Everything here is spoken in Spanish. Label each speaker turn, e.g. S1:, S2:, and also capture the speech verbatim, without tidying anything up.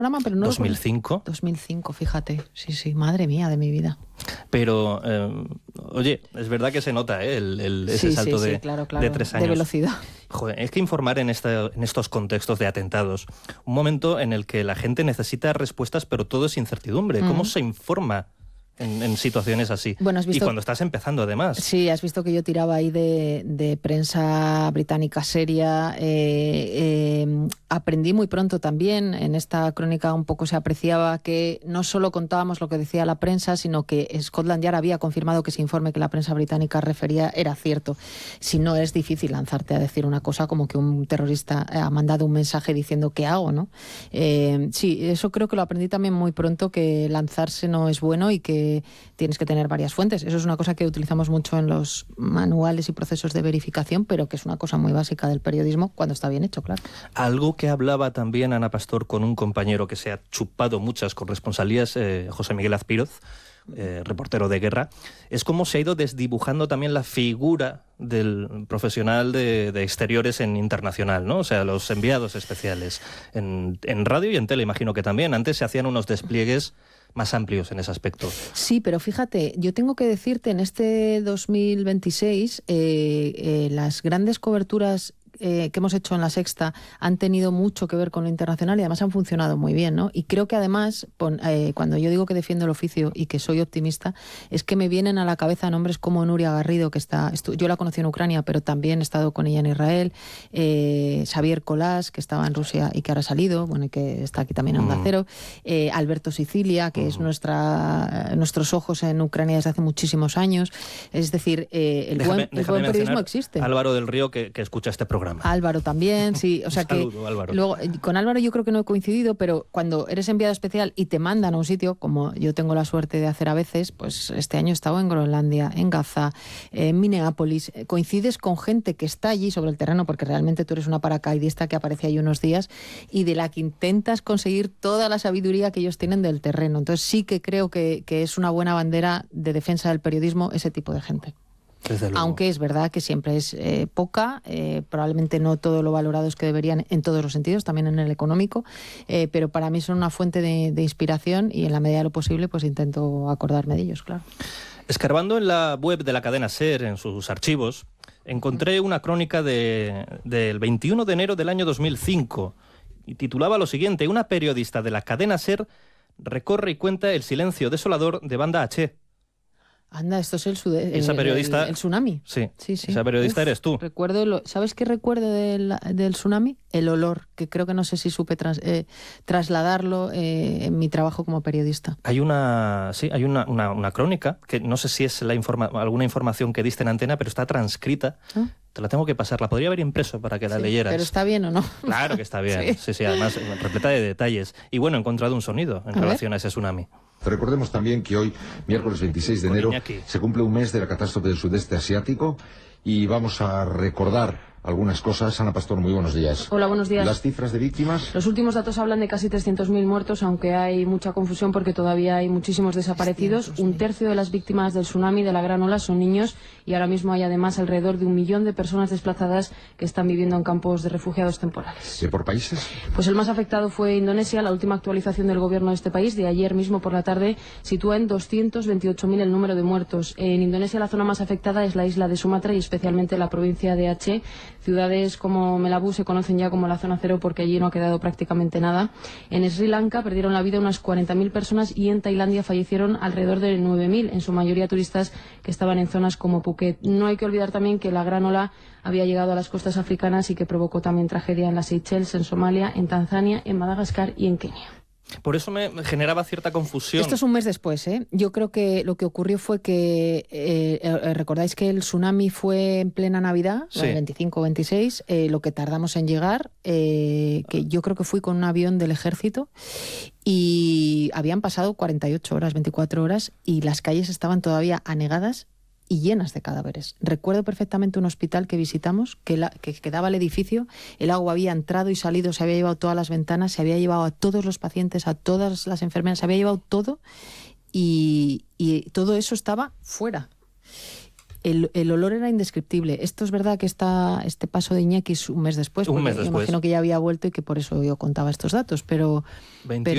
S1: programa, pero no
S2: dos mil cinco.
S1: dos mil cinco, fíjate. Sí, sí, madre mía de mi vida.
S2: Pero, eh, oye, es verdad que se nota ¿eh? el, el, ese
S1: sí,
S2: salto
S1: sí,
S2: de,
S1: sí, claro, claro,
S2: de tres años.
S1: De velocidad.
S2: Joder, es que informar en, esta, en estos contextos de atentados, un momento en el que la gente necesita respuestas, pero todo es incertidumbre. ¿Cómo mm. se informa en, en situaciones así?
S1: Bueno, has visto,
S2: y cuando estás empezando, además.
S1: Sí, has visto que yo tiraba ahí de, de prensa británica seria. Eh, eh, aprendí muy pronto también, en esta crónica un poco se apreciaba que no solo contábamos lo que decía la prensa, sino que Scotland Yard había confirmado que ese informe que la prensa británica refería era cierto. Si no, es difícil lanzarte a decir una cosa como que un terrorista ha mandado un mensaje diciendo ¿qué hago?, ¿no? Eh, sí, eso creo que lo aprendí también muy pronto, que lanzarse no es bueno y que tienes que tener varias fuentes. Eso es una cosa que utilizamos mucho en los manuales y procesos de verificación, pero que es una cosa muy básica del periodismo cuando está bien hecho, claro.
S2: Algo que hablaba también Ana Pastor con un compañero que se ha chupado muchas corresponsalías, eh, José Miguel Azpiroz, eh, reportero de guerra, es cómo se ha ido desdibujando también la figura del profesional de, de exteriores en internacional, ¿no? O sea, los enviados especiales en, en radio y en tele, imagino que también. Antes se hacían unos despliegues más amplios en ese aspecto.
S1: Sí, pero fíjate, yo tengo que decirte, en este dos mil veintiséis, eh, eh, las grandes coberturas Eh, que hemos hecho en La Sexta han tenido mucho que ver con lo internacional y además han funcionado muy bien, ¿no? Y creo que además, pon, eh, cuando yo digo que defiendo el oficio y que soy optimista, es que me vienen a la cabeza nombres como Nuria Garrido, que está, yo la conocí en Ucrania, pero también he estado con ella en Israel, eh, Xavier Colás, que estaba en Rusia y que ahora ha salido, bueno, y que está aquí también en Onda Cero, eh, Alberto Sicilia, que uh-huh. es nuestra, nuestros ojos en Ucrania desde hace muchísimos años. Es decir, eh, el, déjame, buen, el buen periodismo existe.
S2: Álvaro del Río, que, que escucha este programa.
S1: Álvaro también, sí, o sea que
S2: saludo, Álvaro.
S1: Luego, con Álvaro yo creo que no he coincidido, pero cuando eres enviado especial y te mandan a un sitio, como yo tengo la suerte de hacer a veces, pues este año he estado en Groenlandia, en Gaza, en Minneapolis, coincides con gente que está allí sobre el terreno, porque realmente tú eres una paracaidista que aparece ahí unos días y de la que intentas conseguir toda la sabiduría que ellos tienen del terreno. Entonces sí que creo que, que es una buena bandera de defensa del periodismo ese tipo de gente. Aunque es verdad que siempre es eh, poca, eh, probablemente no todo lo valorados que deberían en todos los sentidos, también en el económico, eh, pero para mí son una fuente de, de inspiración y en la medida de lo posible pues intento acordarme de ellos, claro.
S2: Escarbando en la web de la cadena SER, en sus archivos, encontré una crónica de, del veintiuno de enero del año dos mil cinco y titulaba lo siguiente: una periodista de la cadena SER recorre y cuenta el silencio desolador de Banda H.
S1: Anda, esto es el, sude-
S2: esa periodista,
S1: el, el tsunami.
S2: Sí,
S1: sí, sí.
S2: Esa periodista Uf, eres tú.
S1: Recuerdo lo, ¿sabes qué recuerdo del, del tsunami? El olor, que creo que no sé si supe tras, eh, trasladarlo eh, en mi trabajo como periodista.
S2: Hay una, sí, hay una, una, una crónica, que no sé si es la informa, alguna información que diste en antena, pero está transcrita. ¿Ah? Te la tengo que pasar, la podría haber impreso para que la
S1: sí,
S2: leyeras.
S1: ¿Pero está bien o no?
S2: Claro que está bien, sí, sí, sí además repleta de detalles. Y bueno, he encontrado un sonido en a relación ver. a ese tsunami.
S3: Recordemos también que hoy, miércoles veintiséis de enero, se cumple un mes de la catástrofe del sudeste asiático y vamos a recordar algunas cosas. Ana Pastor, muy buenos días.
S4: Hola, buenos días.
S3: ¿Las cifras de víctimas?
S4: Los últimos datos hablan de casi trescientos mil muertos, aunque hay mucha confusión porque todavía hay muchísimos desaparecidos. Un tercio de las víctimas del tsunami de la Gran Ola son niños y ahora mismo hay además alrededor de un millón de personas desplazadas que están viviendo en campos de refugiados temporales.
S3: ¿Y por países?
S4: Pues el más afectado fue Indonesia. La última actualización del gobierno de este país, de ayer mismo por la tarde, sitúa en doscientos veintiocho mil el número de muertos. En Indonesia la zona más afectada es la isla de Sumatra y especialmente la provincia de Aceh. Ciudades como Melabu se conocen ya como la zona cero porque allí no ha quedado prácticamente nada. En Sri Lanka perdieron la vida unas cuarenta mil personas y en Tailandia fallecieron alrededor de nueve mil, en su mayoría turistas que estaban en zonas como Phuket. No hay que olvidar también que la gran ola había llegado a las costas africanas y que provocó también tragedia en las Seychelles, en Somalia, en Tanzania, en Madagascar y en Kenia.
S2: Por eso me generaba cierta confusión.
S1: Esto es un mes después, ¿eh? Yo creo que lo que ocurrió fue que, eh, eh, recordáis que el tsunami fue en plena Navidad, sí. el veinticinco o veintiséis, eh, lo que tardamos en llegar, eh, que yo creo que fui con un avión del ejército y habían pasado cuarenta y ocho horas, veinticuatro horas y las calles estaban todavía anegadas y llenas de cadáveres. Recuerdo perfectamente un hospital que visitamos, que, la, que quedaba el edificio, el agua había entrado y salido, se había llevado todas las ventanas, se había llevado a todos los pacientes, a todas las enfermeras, se había llevado todo y, y todo eso estaba fuera. El, el olor era indescriptible. Esto es verdad que está, este paso de Iñaki es un mes después,
S2: un
S1: porque
S2: mes después.
S1: Me imagino que ya había vuelto y que por eso yo contaba estos datos, pero...
S2: veintiuno